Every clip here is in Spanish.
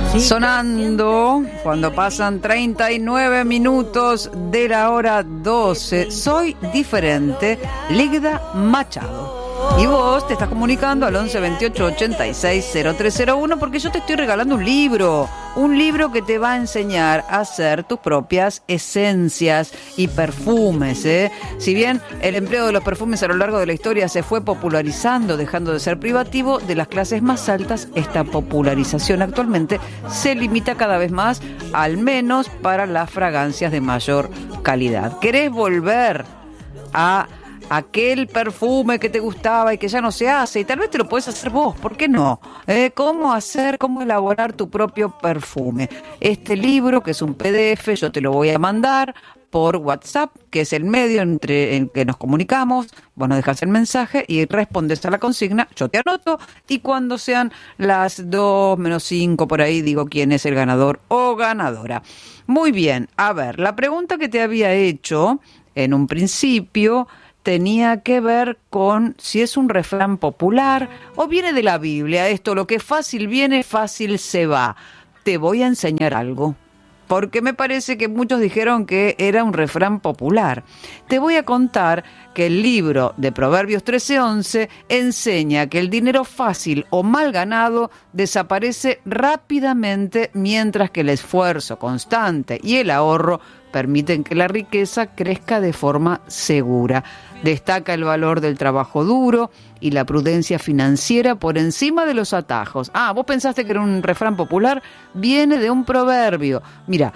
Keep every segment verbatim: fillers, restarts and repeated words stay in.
Sonando cuando pasan treinta y nueve minutos de la hora doce. Soy diferente, Ligda Machado. Y vos te estás comunicando al once veintiocho ochenta y seis cero tres cero uno porque yo te estoy regalando un libro. Un libro que te va a enseñar a hacer tus propias esencias y perfumes, ¿eh? Si bien el empleo de los perfumes a lo largo de la historia se fue popularizando, dejando de ser privativo de las clases más altas, esta popularización actualmente se limita cada vez más, al menos para las fragancias de mayor calidad. ¿Querés volver a aquel perfume que te gustaba y que ya no se hace, y tal vez te lo puedes hacer vos, ¿por qué no? Eh, ¿Cómo hacer, cómo elaborar tu propio perfume? Este libro, que es un P D F, yo te lo voy a mandar por WhatsApp, que es el medio entre en que nos comunicamos. Vos nos dejas el mensaje y respondes a la consigna, yo te anoto, y cuando sean las dos menos cinco por ahí, digo quién es el ganador o ganadora. Muy bien, a ver, la pregunta que te había hecho en un principio tenía que ver con si es un refrán popular o viene de la Biblia. Esto, lo que fácil viene, fácil se va. Te voy a enseñar algo, porque me parece que muchos dijeron que era un refrán popular. Te voy a contar que el libro de Proverbios trece once enseña que el dinero fácil o mal ganado desaparece rápidamente, mientras que el esfuerzo constante y el ahorro permiten que la riqueza crezca de forma segura. Destaca el valor del trabajo duro y la prudencia financiera por encima de los atajos. Ah, vos pensaste que era un refrán popular, viene de un proverbio. Mira,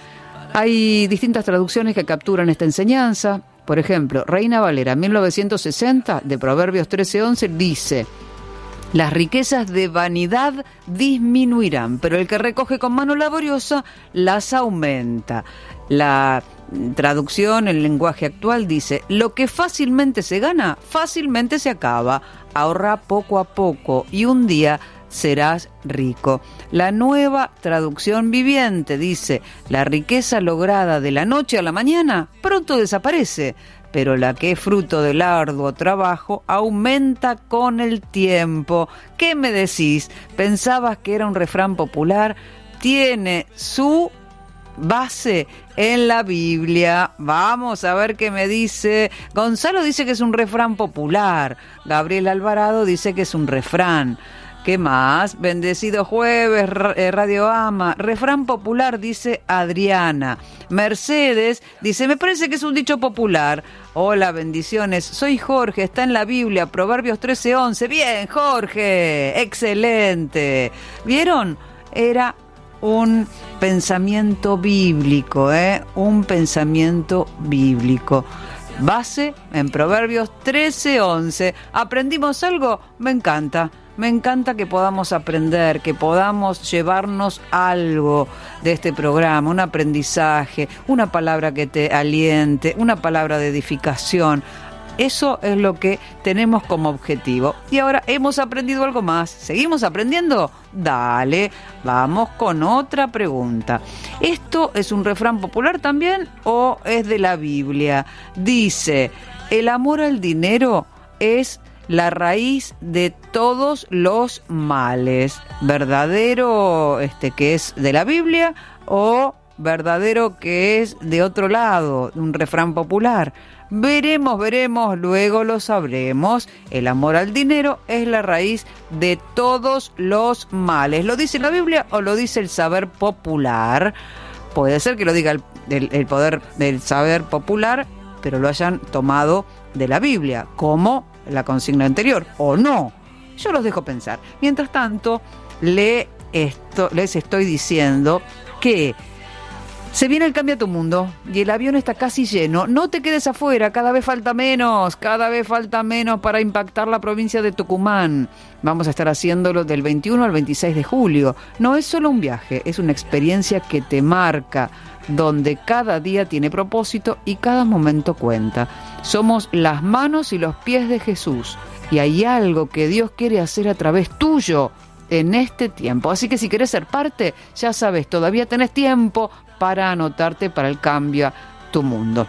hay distintas traducciones que capturan esta enseñanza. Por ejemplo, Reina Valera, mil novecientos sesenta, de Proverbios trece once, dice: las riquezas de vanidad disminuirán, pero el que recoge con mano laboriosa las aumenta. La traducción en lenguaje actual dice: lo que fácilmente se gana, fácilmente se acaba. Ahorra poco a poco y un día serás rico. La nueva traducción viviente dice: la riqueza lograda de la noche a la mañana pronto desaparece, pero la que es fruto del arduo trabajo aumenta con el tiempo. ¿Qué me decís? ¿Pensabas que era un refrán popular? Tiene su base en la Biblia. Vamos a ver qué me dice. Gonzalo dice que es un refrán popular. Gabriel Alvarado dice que es un refrán. ¿Qué más? Bendecido jueves, Radio Ama. Refrán popular, dice Adriana. Mercedes dice: me parece que es un dicho popular. Hola, bendiciones. Soy Jorge, está en la Biblia, Proverbios trece once. Bien, Jorge, excelente. ¿Vieron? Era un pensamiento bíblico, ¿eh? Un pensamiento bíblico. Base en Proverbios trece once. ¿Aprendimos algo? Me encanta. Me encanta que podamos aprender, que podamos llevarnos algo de este programa, un aprendizaje, una palabra que te aliente, una palabra de edificación. Eso es lo que tenemos como objetivo. Y ahora hemos aprendido algo más. ¿Seguimos aprendiendo? Dale, vamos con otra pregunta. ¿Esto es un refrán popular también o es de la Biblia? Dice: el amor al dinero es la raíz de todos los males. ¿Verdadero este que es de la Biblia o verdadero que es de otro lado, de un refrán popular? Veremos, veremos, luego lo sabremos. El amor al dinero es la raíz de todos los males. ¿Lo dice la Biblia o lo dice el saber popular? Puede ser que lo diga el, el, el poder del saber popular, pero lo hayan tomado de la Biblia, como la consigna anterior, o no. Yo los dejo pensar. Mientras tanto, le esto, les estoy diciendo que se viene el Cambia tu Mundo y el avión está casi lleno. No te quedes afuera, cada vez falta menos, cada vez falta menos para impactar la provincia de Tucumán. Vamos a estar haciéndolo del veintiuno al veintiséis de julio. No es solo un viaje, es una experiencia que te marca, donde cada día tiene propósito y cada momento cuenta. Somos las manos y los pies de Jesús y hay algo que Dios quiere hacer a través tuyo en este tiempo. Así que si querés ser parte, ya sabes, todavía tenés tiempo para anotarte para el Cambia tu Mundo.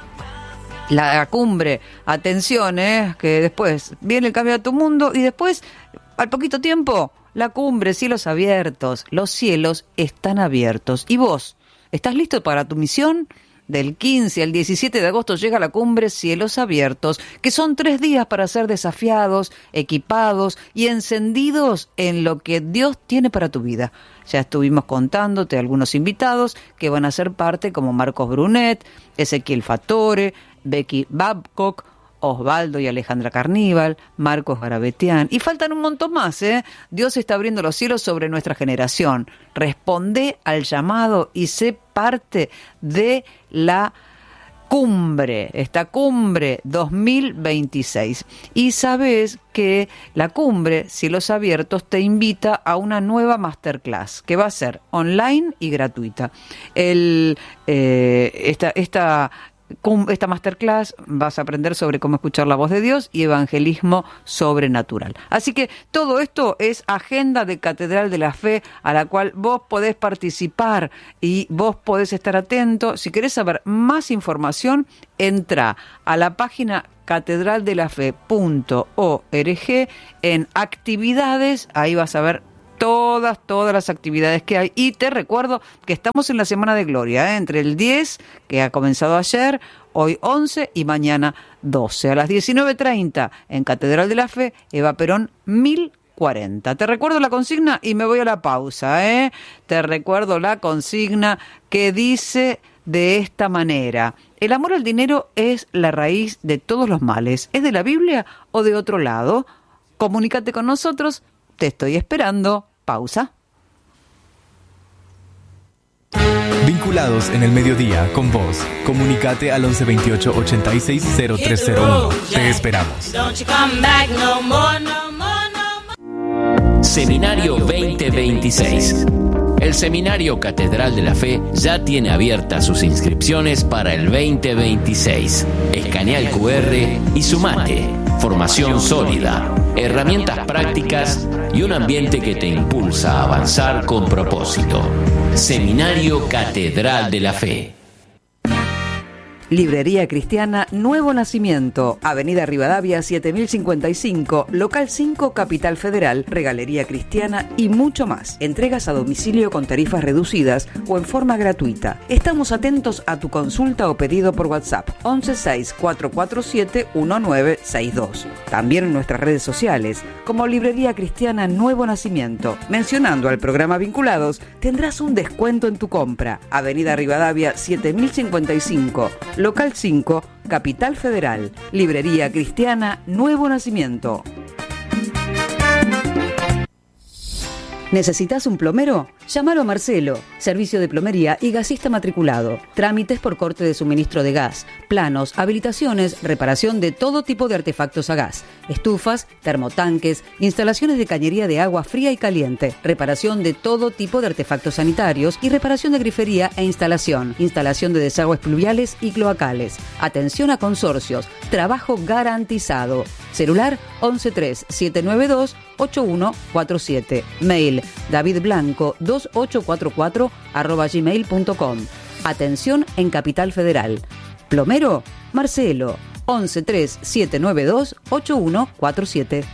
La cumbre, atención, eh, que después viene el Cambia tu Mundo y después, al poquito tiempo, la cumbre, cielos abiertos. Los cielos están abiertos. ¿Y vos? ¿Estás listo para tu misión? Del quince al diecisiete de agosto llega la cumbre Cielos Abiertos, que son tres días para ser desafiados, equipados y encendidos en lo que Dios tiene para tu vida. Ya estuvimos contándote algunos invitados que van a ser parte, como Marcos Brunet, Ezequiel Fatore, Becky Babcock, Osvaldo y Alejandra Carníbal, Marcos Garabetian, y faltan un montón más, ¿eh? Dios está abriendo los cielos sobre nuestra generación. Responde al llamado y sé parte de la cumbre, esta cumbre dos mil veintiséis. Y sabes que la cumbre Cielos Abiertos te invita a una nueva masterclass que va a ser online y gratuita. El, eh, esta, esta Esta masterclass vas a aprender sobre cómo escuchar la voz de Dios y evangelismo sobrenatural. Así que todo esto es agenda de Catedral de la Fe a la cual vos podés participar y vos podés estar atento. Si querés saber más información, entra a la página catedral de la fe punto org en actividades, ahí vas a ver todas, todas las actividades que hay. Y te recuerdo que estamos en la Semana de Gloria, ¿eh? Entre el diez, que ha comenzado ayer, hoy once y mañana doce. A las diecinueve treinta en Catedral de la Fe, Eva Perón, mil cuarenta. Te recuerdo la consigna y me voy a la pausa, ¿eh? Te recuerdo la consigna que dice de esta manera: el amor al dinero es la raíz de todos los males. ¿Es de la Biblia o de otro lado? Comunícate con nosotros, te estoy esperando. Pausa. Vinculados en el mediodía con vos. Comunicate al once veintiocho ochenta y seis cero tres cero uno. Te esperamos. Seminario veinte veintiséis. El Seminario Catedral de la Fe ya tiene abiertas sus inscripciones para el veinte veintiséis. Escanea el cu erre y sumate. Formación sólida, herramientas prácticas y un ambiente que te impulsa a avanzar con propósito. Seminario Catedral de la Fe. Librería Cristiana Nuevo Nacimiento, Avenida Rivadavia siete mil cincuenta y cinco, Local cinco, Capital Federal, Regalería Cristiana y mucho más. Entregas a domicilio con tarifas reducidas o en forma gratuita. Estamos atentos a tu consulta o pedido por WhatsApp once seis cuatro cuatro siete uno nueve seis dos. También en nuestras redes sociales como Librería Cristiana Nuevo Nacimiento. Mencionando al programa Vinculados, tendrás un descuento en tu compra. Avenida Rivadavia siete mil cincuenta y cinco, Local cinco, Capital Federal, Librería Cristiana Nuevo Nacimiento. ¿Necesitas un plomero? Llámalo a Marcelo, servicio de plomería y gasista matriculado. Trámites por corte de suministro de gas, planos, habilitaciones, reparación de todo tipo de artefactos a gas, estufas, termotanques, instalaciones de cañería de agua fría y caliente, reparación de todo tipo de artefactos sanitarios y reparación de grifería e instalación, instalación de desagües pluviales y cloacales. Atención a consorcios, trabajo garantizado. Celular once tres siete nueve dos ocho uno cuatro siete. Mail davidblanco dos ocho cuatro cuatro arroba gmail punto com. Atención en Capital Federal. Plomero Marcelo once tres siete nueve dos ocho uno cuatro siete.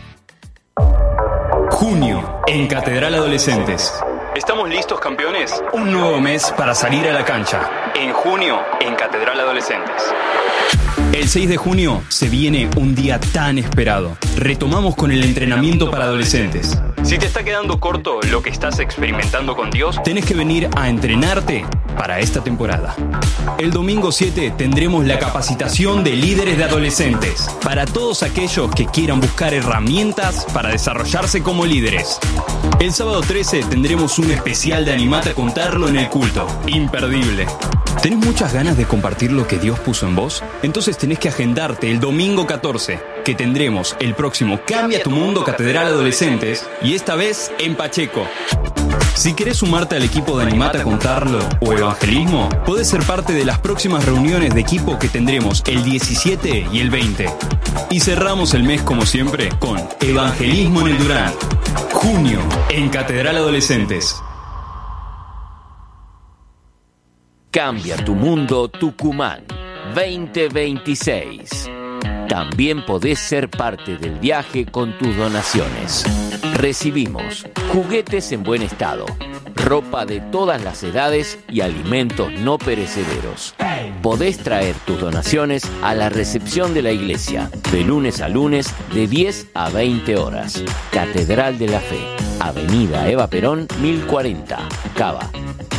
Junio en Catedral Adolescentes. ¿Estamos listos, campeones? Un nuevo mes para salir a la cancha. En junio en Catedral Adolescentes. El seis de junio se viene un día tan esperado. Retomamos con el entrenamiento para adolescentes. Si te está quedando corto lo que estás experimentando con Dios, tenés que venir a entrenarte para esta temporada. El domingo siete tendremos la capacitación de líderes de adolescentes para todos aquellos que quieran buscar herramientas para desarrollarse como líderes. El sábado trece tendremos un especial de Animate a Contarlo en el culto. Imperdible. ¿Tenés muchas ganas de compartir lo que Dios puso en vos? Entonces tenés que agendarte el domingo catorce, que tendremos el próximo Cambia tu Mundo Catedral Adolescentes, y esta vez en Pacheco. Si querés sumarte al equipo de Animate a Contarlo o Evangelismo, podés ser parte de las próximas reuniones de equipo que tendremos el diecisiete y el veinte. Y cerramos el mes como siempre con Evangelismo en el Durán. Junio en Catedral Adolescentes. Cambia tu Mundo Tucumán veinte veintiséis. También podés ser parte del viaje con tus donaciones. Recibimos juguetes en buen estado, ropa de todas las edades y alimentos no perecederos. Podés traer tus donaciones a la recepción de la iglesia, de lunes a lunes, de diez a veinte horas. Catedral de la Fe, Avenida Eva Perón, mil cuarenta, Cava.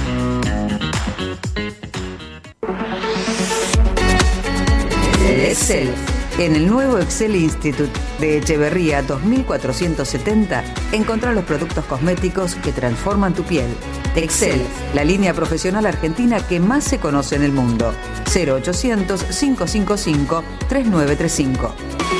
Excel. En el nuevo Excel Institute de Echeverría dos mil cuatrocientos setenta, encontrá los productos cosméticos que transforman tu piel. Excel, la línea profesional argentina que más se conoce en el mundo. cero ochocientos, cinco cinco cinco, tres nueve tres cinco.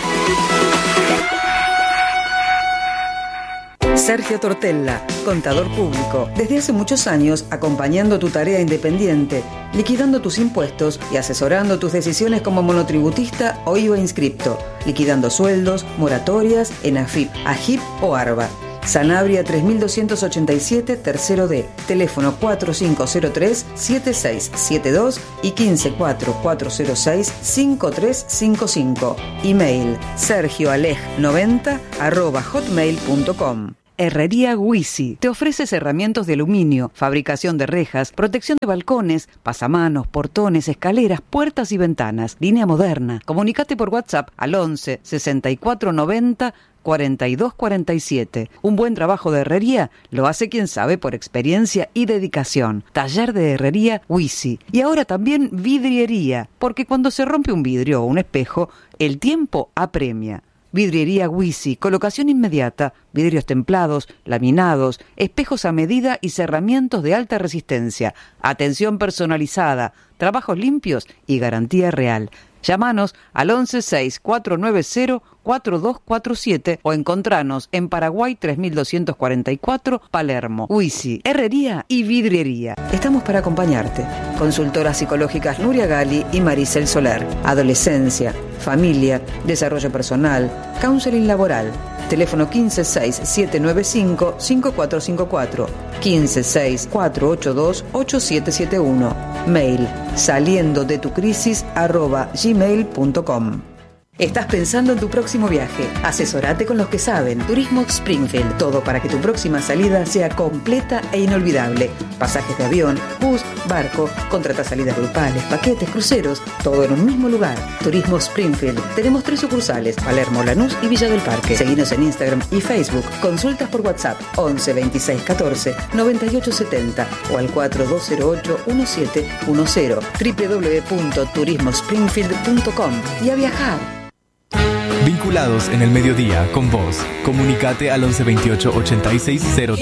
Sergio Tortella, contador público, desde hace muchos años acompañando tu tarea independiente, liquidando tus impuestos y asesorando tus decisiones como monotributista o I V A inscripto, liquidando sueldos, moratorias en AFIP, AGIP o ARBA. Sanabria tres mil doscientos ochenta y siete, tercero D, teléfono cuatro cinco cero tres, siete seis siete dos y quince cuatro cuatro cero seis, cinco tres cinco cinco. Email sergioaleg noventa arroba hotmail punto com. Herrería Wisi te ofrece cerramientos de aluminio, fabricación de rejas, protección de balcones, pasamanos, portones, escaleras, puertas y ventanas. Línea moderna. Comunicate por WhatsApp al once, sesenta y cuatro noventa, cuarenta y dos cuarenta y siete. Un buen trabajo de herrería lo hace quien sabe por experiencia y dedicación. Taller de Herrería Wisi. Y ahora también vidriería, porque cuando se rompe un vidrio o un espejo, el tiempo apremia. Vidriería Wisi, colocación inmediata, vidrios templados, laminados, espejos a medida y cerramientos de alta resistencia, atención personalizada, trabajos limpios y garantía real. Llámanos al once seis cuatro nueve cero cuatro dos cuatro siete o encontranos en Paraguay tres mil doscientos cuarenta y cuatro, Palermo. Wisi, herrería y vidriería. Estamos para acompañarte. Consultoras psicológicas Nuria Gali y Maricel Soler. Adolescencia, familia, desarrollo personal, counseling laboral. Teléfono quince seis siete nueve cinco cinco cuatro cinco cuatro, quince seis cuatro ocho dos ocho siete siete uno. Mail saliendo de tu crisis arroba gmail punto com. ¿Estás pensando en tu próximo viaje? Asesorate con los que saben. Turismo Springfield. Todo para que tu próxima salida sea completa e inolvidable. Pasajes de avión, bus, barco, contrata salidas grupales, paquetes, cruceros, todo en un mismo lugar. Turismo Springfield. Tenemos tres sucursales, Palermo, Lanús y Villa del Parque. Seguinos en Instagram y Facebook. Consultas por WhatsApp once veintiséis catorce noventa y ocho setenta o al cuatro dos cero ocho uno siete uno cero. doble u doble u doble u punto turismo springfield punto com. Y a viajar. Vinculados en el mediodía con vos. Comunicate al once veintiocho ochenta y seis cero